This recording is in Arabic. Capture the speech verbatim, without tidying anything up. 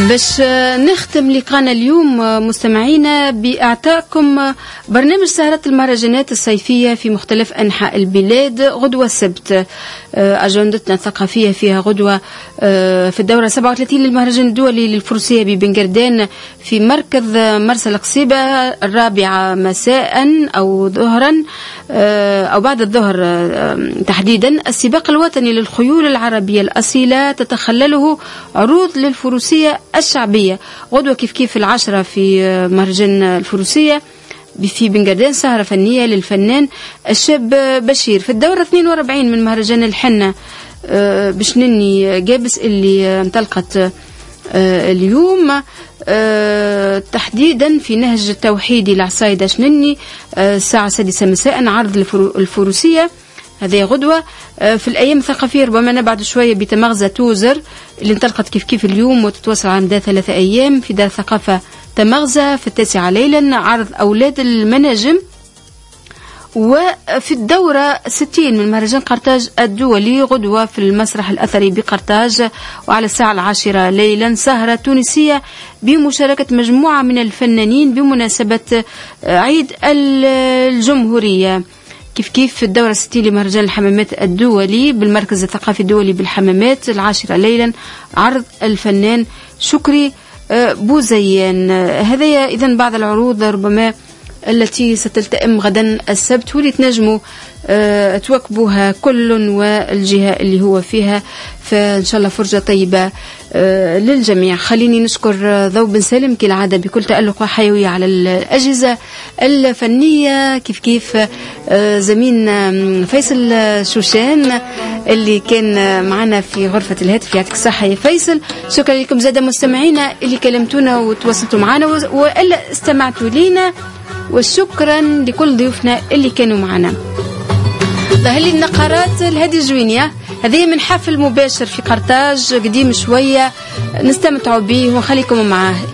باش نختم لقانا اليوم مستمعينا بإعطائكم برنامج سهرات المهرجانات الصيفية في مختلف أنحاء البلاد. غدوة السبت أجندتنا الثقافية فيها غدوة في الدورة سبعة وثلاثين للمهرجان الدولي للفروسية ببنجردان في مركز مرسى القصيبة الرابعة مساء أو ظهرا أو بعد الظهر تحديدا. السباق الوطني للخيول العربية الأصيلة تتخلله عروض للفروسية الشعبية. غدوة كيف كيف العشرة في مهرجان الفروسية في بنجردان سهرة فنية للفنان الشاب بشير. في الدورة اثنين وأربعين من مهرجان الحنة بشنني جابس اللي انطلقت اليوم تحديدا في نهج التوحيدي لعصايدة شنني الساعة السادسة مساء عرض الفروسية. هذه غدوة. في الأيام الثقافية ربما نبعد شوية بتمغزة توزر اللي انطلقت كيف كيف اليوم وتتواصل على مدى ثلاثة أيام في دار الثقافة تمغزة في التاسعة ليلا عرض أولاد المناجم. وفي الدورة ستين من مهرجان قرطاج الدولي غدوة في المسرح الأثري بقرطاج وعلى الساعة العاشرة ليلا سهرة تونسية بمشاركة مجموعة من الفنانين بمناسبة عيد الجمهورية. كيف كيف في الدورة ستين لمهرجان الحمامات الدولي بالمركز الثقافي الدولي بالحمامات العاشرة ليلا عرض الفنان شكري بوزيان. هذا إذن بعض العروض ربما التي ستلتئم غدا السبت واللي تنجموا أه تواكبوها كل والجهة اللي هو فيها. فإن شاء الله فرجة طيبة أه للجميع. خليني نشكر ذو بن سالم كالعادة بكل تألق وحيوية على الأجهزة الفنية. كيف كيف أه زميلنا فيصل شوشان اللي كان معنا في غرفة الهاتف. يعطيك الصحة يا فيصل. شكرا لكم زادة مستمعينا اللي كلمتونا وتواصلتوا معنا وإلا استمعتوا لينا. وشكرا لكل ضيوفنا اللي كانوا معنا. ظهر لي النقرات الهادي الجوينية هذه من حفل مباشر في قرطاج قديم شوية نستمتعوا به وخليكم معاه.